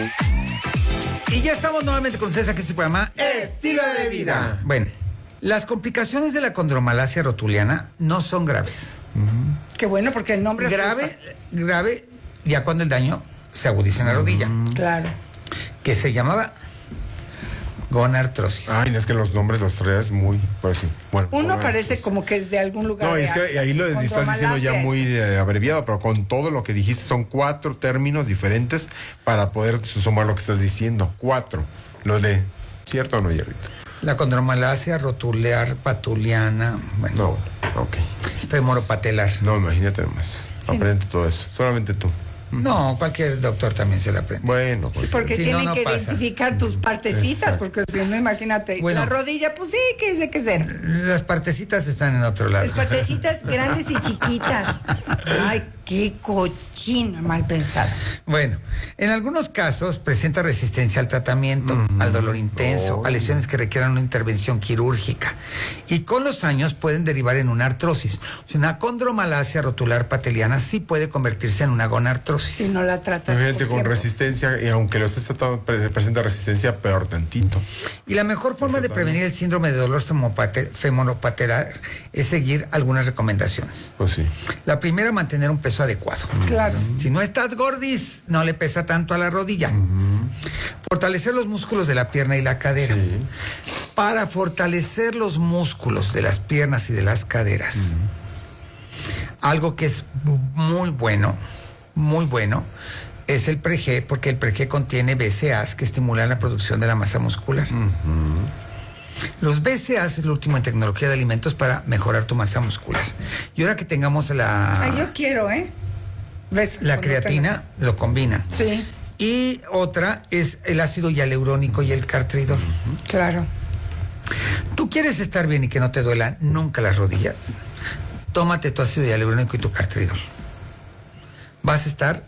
Y ya estamos nuevamente con ustedes aquí en este programa Estilo de Vida. Bueno, las complicaciones de la condromalacia rotuliana no son graves. Qué bueno, porque el nombre Grave ya cuando el daño se agudiza en la rodilla, Claro. que se llamaba gonartrosis. Ay, no, es que los nombres los traes muy, pues sí. Bueno, Uno parece como que es de algún lugar. No, de es que Asia. ahí lo estás diciendo ya muy abreviado, pero con todo lo que dijiste son 4 términos diferentes para poder sumar lo que estás diciendo. 4. Lo de, ¿cierto o no, Hierrito? La condromalacia rotular patuliana, bueno, No, ok. femoropatelar. No, imagínate nomás. Sí. Aprende todo eso. Solamente tú. No, cualquier doctor también se la aprende. Bueno, pues. Sí, porque Si tienen no, no que pasa. identificar tus partecitas, Exacto. porque si no, imagínate. Bueno. La rodilla, pues sí, ¿qué es de qué ser? Las partecitas están en otro lado. Las partecitas grandes y chiquitas. Ay, qué cochina mal pensada. Bueno, en algunos casos presenta resistencia al tratamiento, al dolor intenso, a lesiones que requieran una intervención quirúrgica. Y con los años pueden derivar en una artrosis. O sea, una condromalacia rotular pateliana sí puede convertirse en una gonartrosis. Si no la tratas. Imagínate por con tiempo. resistencia, y aunque lo estés tratando, presenta resistencia, peor tantito. Y la mejor forma de prevenir el síndrome de dolor femoropatelar es seguir algunas recomendaciones. Pues sí. La primera, mantener un peso adecuado. Claro. Si no estás gordis, no le pesa tanto a la rodilla. Fortalecer los músculos de la pierna y la cadera. Sí. Para fortalecer los músculos de las piernas y de las caderas. Algo que es muy bueno, es el pre-G, porque el pre-G contiene BCAAs que estimulan la producción de la masa muscular. Los BCAAs es lo último en tecnología de alimentos para mejorar tu masa muscular. Y ahora que tengamos Ay, yo quiero, ¿Ves? la Cuando creatina, lo combinan. Sí, Y otra es el ácido hialurónico y el cartridol. claro. ¿Tú quieres estar bien y que no te duelan nunca las rodillas? Tómate tu ácido hialurónico y tu cartridol. Vas a estar